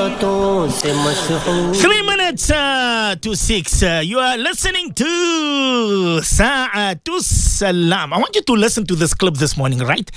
3 minutes to 6. You are listening to Sa'atu Salam. I want you to listen to this clip this morning, right?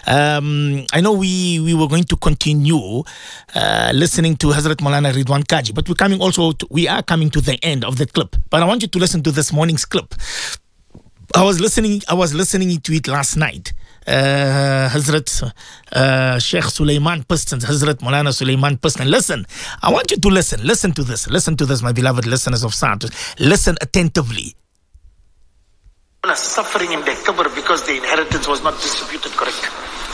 I know we were going to continue listening to Hazrat Maulana Ridwan Kaji, but we are coming to the end of the clip. But I want you to listen to this morning's clip. I was listening to it last night. Hazrat Sheikh Sulaiman Pistons, Hazrat Maulana Sulaiman Piston. Listen, I want you to listen to this, my beloved listeners of Sa'atu. Listen attentively. Suffering in their qabr because the inheritance was not distributed correctly.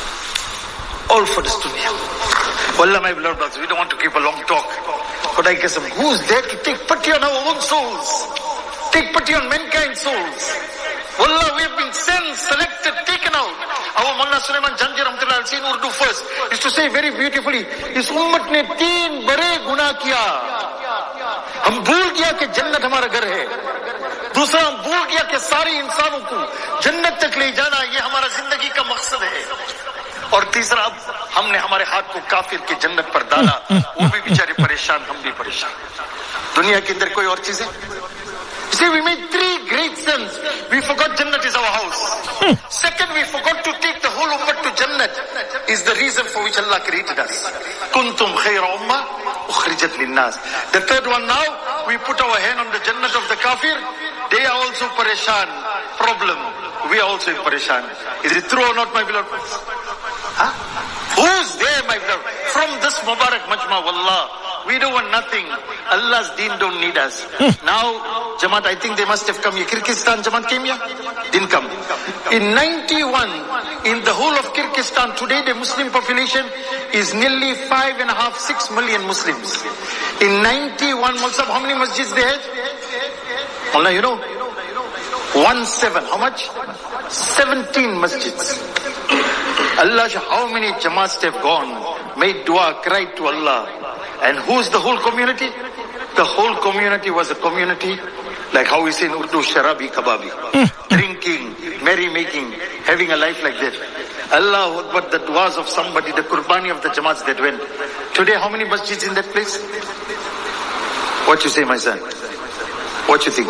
All for this dunya. Wallah, my beloved brothers, we don't want to keep a long talk, but I guess who's there to take pity on our own souls, take pity on mankind's souls? Wallah, we have been sent, selected, taken out. Our Maulana Sulaiman Janji Rahmatullah in Urdu first is to say very beautifully, इस उम्मत ने 3 बड़े गुनाह किया. हम भूल गया कि जन्नत हमारा घर है. दूसरा, हम भूल गया कि सारे इंसानों को जन्नत तक ले जाना ये हमारा जिंदगी का मकसद है. और तीसरा, अब हमने हमारे हाथ को काफिर की जन्नत पर डाला. वो भी बेचारे परेशान, हम भी परेशान. दुनिया के अंदर कोई और चीज है? See, we made 3 great sins. We forgot Jannat is our house. Second, we forgot to take the whole ummah to Jannat. Is the reason for which Allah created us. Kuntum khayra ummah ukhrijat linnas. The third one now, we put our hand on the Jannat of the kafir. They are also pareshan. Problem. We are also in pareshan. Is it true or not, my beloved? Huh? Who's there, my beloved? From this Mubarak Majma, wallah. We don't want nothing. Allah's deen don't need us. Now, Jamaat, I think they must have come here. Kyrgyzstan Jamaat came here? Didn't come. In 91, in the whole of Kyrgyzstan, today the Muslim population is nearly 5.5, 6 million Muslims. In 91, Mulsab, how many masjids they had? Allah, you know? 17. How much? 17 masjids. Allah, how many Jamaats have gone, made dua, cried to Allah. And who's the whole community? The whole community was a community, like how we say in Urdu, sharabi kababi. Drinking, merrymaking, having a life like that. Allah Akbar, the duas of somebody, the qurbani of the Jamaats that went. Today, how many masjids in that place? What you say, my son? What you think?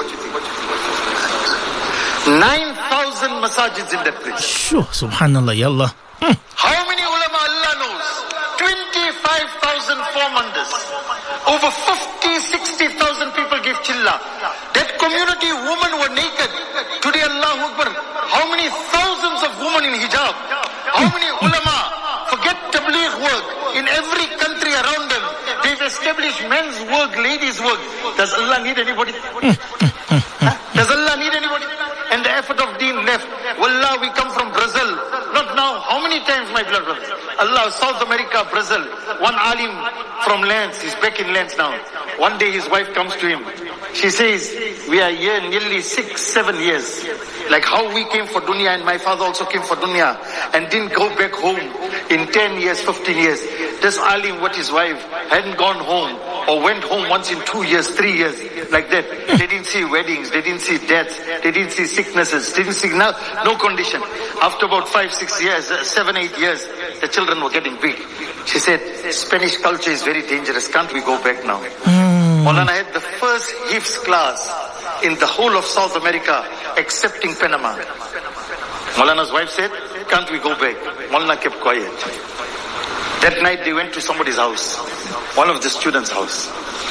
9,000 masajids in that place. Sure, subhanallah, ya Allah. How many ulama Allah knows? 25,000 formanders. Over 50,000-60,000 people gave chilla. That community, women were naked. Today, Allahu Akbar, how many thousands of women in hijab? How many ulama? Forget tabligh work. In every country around them, they've established men's work, ladies' work. Does Allah need anybody? Does Allah need anybody? And the effort of deen left. Wallah, we come from Brazil. Not now. How many times, my beloved brothers? Allah, South America, Brazil. One alim from Lens. He's back in Lens now. One day his wife comes to him. She says, we are here nearly 6-7 years. Like how we came for dunya and my father also came for dunya and didn't go back home in 10 years, 15 years. This alim, what his wife, hadn't gone home or went home once in 2 years, 3 years, like that. They didn't see weddings, they didn't see deaths, they didn't see sicknesses, they didn't see no condition. After about 5-6 years, 7-8 years, the children were getting big. She said, Spanish culture is very dangerous, can't we go back now? Maulana had the first Hifz class in the whole of South America, excepting Panama. Maulana's wife said, can't we go back? Maulana kept quiet. That night they went to somebody's house, one of the students' house.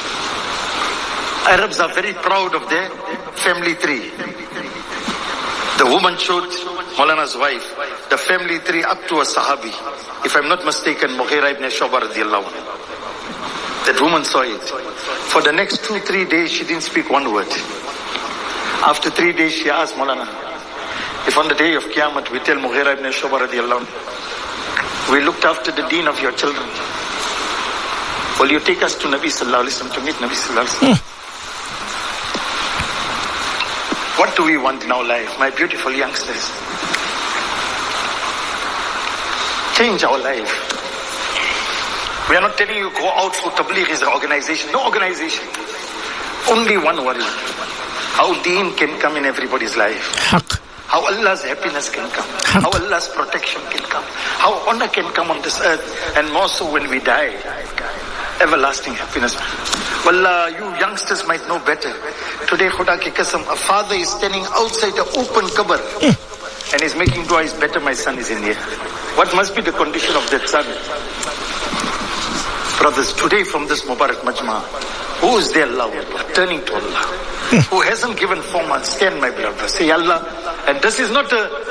Arabs are very proud of their family tree. The woman showed Maulana's wife the family tree up to a Sahabi. If I'm not mistaken, Mughira ibn Shu'bah radiallahu anhu. That woman saw it. For the next 2-3 days, she didn't speak one word. After 3 days, she asked Maulana, if on the day of Qiyamah we tell Mughira ibn Shu'bah radiallahu anhu, we looked after the deen of your children, will you take us to Nabi sallallahu alaihi wasallam, to meet Nabi sallallahu alaihi wasallam? What do we want in our life, my beautiful youngsters? Change our life. We are not telling you go out for tabligh is an organization. No organization. Only one worry. How deen can come in everybody's life. Haq. How Allah's happiness can come. How Allah's protection can come. How honor can come on this earth. And more so when we die. everlasting happiness. Wallah, you youngsters might know better. Today, Khuda ki qasam, a father is standing outside an open qabr and is making dua, is better my son is in here. What must be the condition of that son? Brothers, today from this Mubarak Majma, who is there, Allah, turning to Allah? Who hasn't given 4 months, stand my beloved. Say Allah, and this is not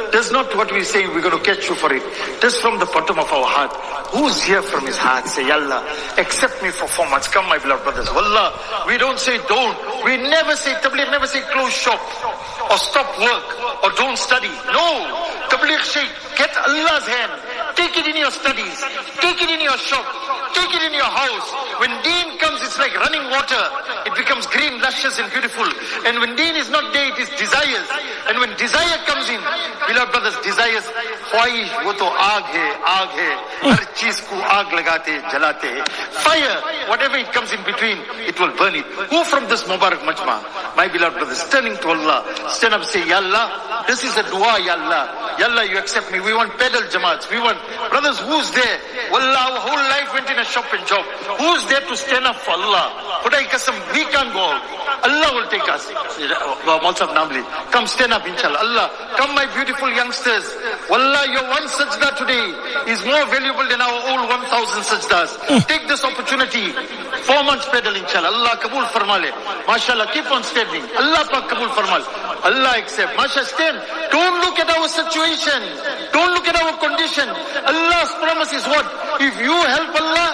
what we say, we're going to catch you for it. This from the bottom of our heart. Who's here from his heart? Say Allah, accept me for 4 months. Come my beloved brothers. Wallah, we don't say don't. We never say, Tabligh never say close shop or stop work or don't study. No. Tabligh say, get Allah's hand. Take it in your studies. Take it in your shop. Take it in your house. When deen comes, it's like running water. It becomes green, luscious and beautiful. And when deen is not there, it is desires. And when desire comes in, beloved brothers, desires, ख्वाहिश, वो तो आग है, हर चीज को आग लगाते, जलाते हैं. Fire, whatever it comes in between, it will burn it. Who from this Mubarak Majma, my beloved brothers, turning to Allah, stand up and say, Ya Allah, this is a dua, Ya Allah. Ya Allah, you accept me. We want pedal jamaats. We want, brothers, who's there? Wallah, our whole life went in a shop and job. Who's there to stand up for Allah? Khudai Qasam, we can't go out. Allah will take us. Maulsab Namli, come stand up, inshallah. Allah, come my beautiful youngsters. Wallah, your one sajda today is more valuable than our old 1,000 sajdas. Take this opportunity. 4 months pedal, inshallah. Allah kabul farmale. MashaAllah, keep on standing. Allah pak kabul farmal. Allah accept. MashaAllah, stand. Don't look at our situation. Don't look at our condition. Allah's promise is what? If you help Allah,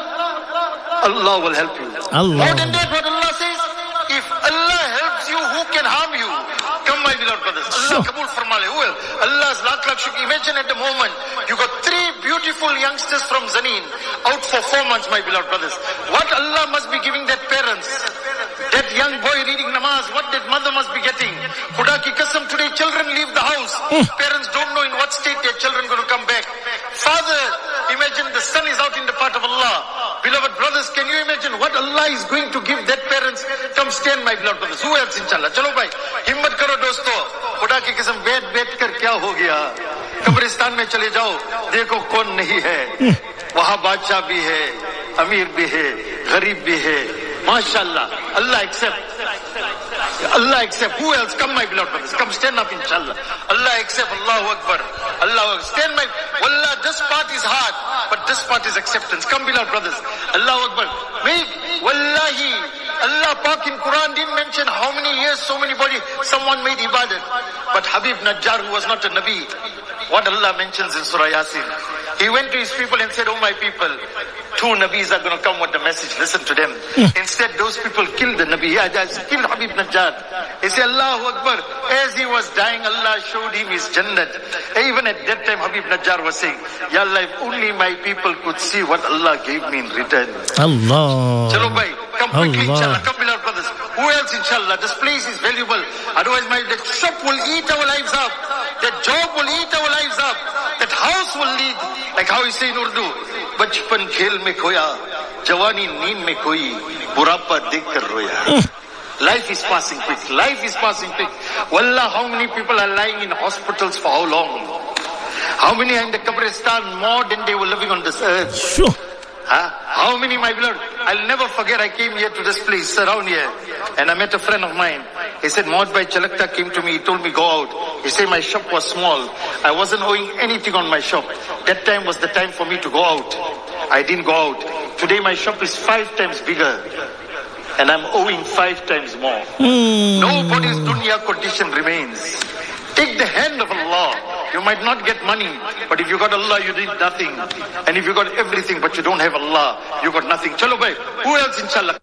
Allah will help you. Allah. More than that, what Allah says? If Allah helps you, who can harm you? Come, my beloved brothers. Allah kabul farmale. Who else? Allah's lakh shukr. Imagine at the moment, you got 3 beautiful youngsters from Zanin out for 4 months, my beloved brothers. What Allah must be giving that parents? That young boy reading namaz, what that mother must be getting? Khuda ki qasam, today children leave the house. Parents don't know in what state their children going to come back. Father, imagine the son is out in the path of Allah. Beloved brothers, can you imagine what Allah is going to give that parents? Come stand, my beloved brothers. Who else, inshallah? Chalo bhai, himmat karo dosto. Khuda ki qasam, बैठ कर क्या हो गया? कब्रिस्तान में चले जाओ, देखो कौन नहीं है. वहाँ बादशाह भी है, अमीर भी है, गरीब भी है. MashaAllah, Allah accept. Allah accept. Who else? Come, my beloved brothers. Come stand up, inshallah. Allah accept. Allahu Akbar. Allah stand, my. Wallah, this part is hard, but this part is acceptance. Come, beloved brothers. Allahu Akbar. Wallahi, Allah Pak in Quran didn't mention how many years, so many body, someone made ibadat. But Habib Najjar, who was not a Nabi, what Allah mentions in Surah Yasin, he went to his people and said, oh my people, 2 Nabis are going to come with the message, listen to them. Instead, those people killed the Nabi. He killed Habib Najjar. He said, Allahu Akbar. As he was dying, Allah showed him his Jannat. Even at that time, Habib Najjar was saying, Ya Allah, if only my people could see what Allah gave me in return. Allah. Chalo bhai, come quickly, Allah. inshallah. Come, beloved brothers. Who else, inshallah? This place is valuable. Otherwise, that shop will eat our lives up. That job will eat our lives up. That house will lead. Like how he say in Urdu, बचपन खेल में खोया, जवानी नींद में खोई, बुढ़ापा देखकर रोया. Life is passing quick. Life is passing quick. Wallah, how many people are lying in hospitals for how long? How many are in the Qabristan more than they were living on this earth? Sure. How many, my beloved? I'll never forget, I came here to this place, around here, and I met a friend of mine. He said, Maud Bhai Chalakta came to me, he told me, go out. He said, my shop was small. I wasn't owing anything on my shop. That time was the time for me to go out. I didn't go out. Today my shop is 5 times bigger, and I'm owing 5 times more. Nobody's dunya condition remains. Take the hand of Allah. You might not get money, but if you got Allah, you need nothing. And if you got everything, but you don't have Allah, you got nothing. Chalo bhai, who else, inshallah?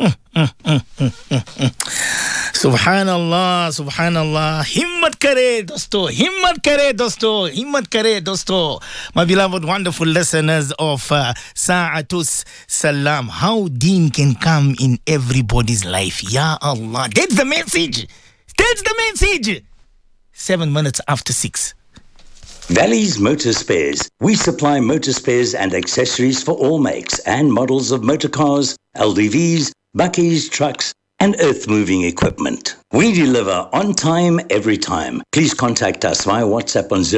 Subhanallah, Subhanallah. Himmat kare dosto, himmat kare dosto, himmat kare dosto. My beloved, wonderful listeners of Sa'atus Salam. How deen can come in everybody's life. Ya Allah. That's the message. That's the message. 7 minutes after 6. Valley's Motor Spares. We supply motor spares and accessories for all makes and models of motor cars, LDVs, bakkies, trucks, and earth-moving equipment. We deliver on time, every time. Please contact us via WhatsApp on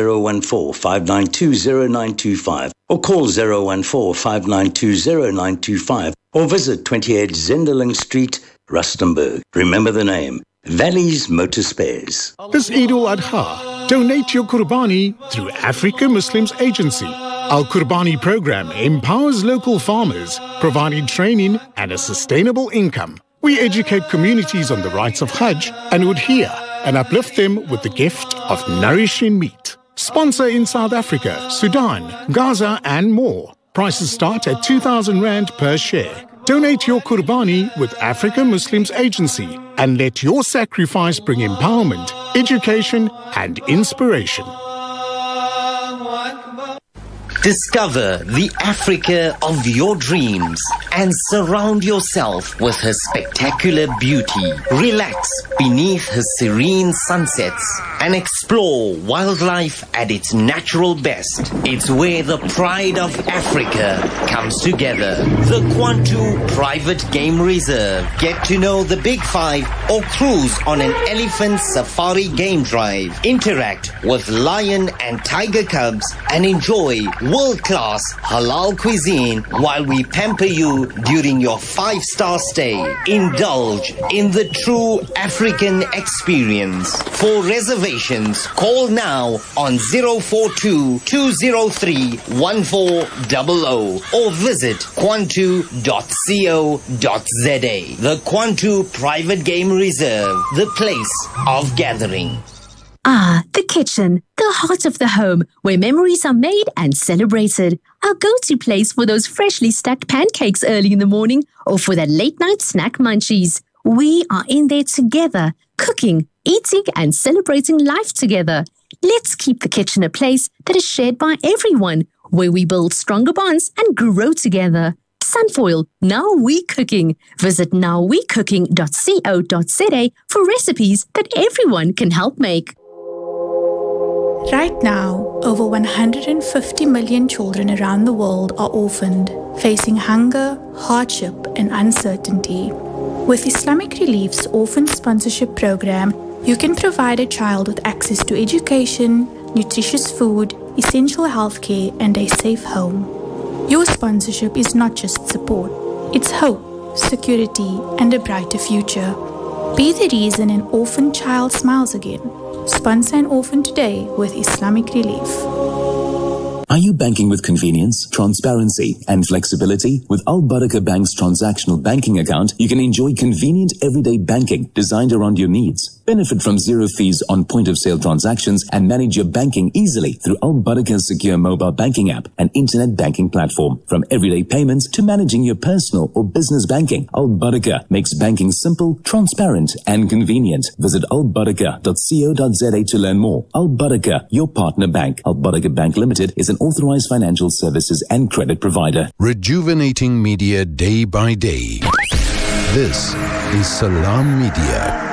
014-592-0925 or call 014-592-0925 or visit 28 Zenderling Street, Rustenburg. Remember the name, Valleys Motor Spares. This Eid al-Adha, donate your Qurbani through Africa Muslims Agency. Our Qurbani program empowers local farmers, providing training and a sustainable income. We educate communities on the rights of Hajj and udhiyah and uplift them with the gift of nourishing meat. Sponsor in South Africa, Sudan, Gaza and more. Prices start at 2,000 Rand per share. Donate your Qurbani with Africa Muslims Agency and let your sacrifice bring empowerment, education and inspiration. Discover the Africa of your dreams and surround yourself with her spectacular beauty. Relax beneath her serene sunsets and explore wildlife at its natural best. It's where the pride of Africa comes together. The Kwantu Private Game Reserve. Get to know the Big Five or cruise on an elephant safari game drive. Interact with lion and tiger cubs and enjoy world-class halal cuisine while we pamper you during your 5-star stay. Indulge in the true African experience. For reservations, call now on 042-203-1400 or visit kwantu.co.za. The Kwantu Private Game Reserve, the place of gathering. Ah, the kitchen, the heart of the home, where memories are made and celebrated. Our go-to place for those freshly stacked pancakes early in the morning or for that late-night snack munchies. We are in there together, cooking, eating and celebrating life together. Let's keep the kitchen a place that is shared by everyone, where we build stronger bonds and grow together. Sunfoil, Now We Cooking. Visit nowwecooking.co.za for recipes that everyone can help make. Right now, over 150 million children around the world are orphaned, facing hunger, hardship, and uncertainty. With Islamic Relief's Orphan Sponsorship Program, you can provide a child with access to education, nutritious food, essential healthcare, and a safe home. Your sponsorship is not just support, it's hope, security, and a brighter future. Be the reason an orphan child smiles again. Sponsor an orphan today with Islamic Relief. Are you banking with convenience, transparency, and flexibility? With Al Barakah Bank's transactional banking account, you can enjoy convenient everyday banking designed around your needs. Benefit from zero fees on point-of-sale transactions and manage your banking easily through Al Barakah's secure mobile banking app and internet banking platform. From everyday payments to managing your personal or business banking, Al Barakah makes banking simple, transparent, and convenient. Visit albarakah.co.za to learn more. Al Barakah, your partner bank. Al Barakah Bank Limited is an authorized financial services and credit provider. Rejuvenating media day by day. This is Salam Media.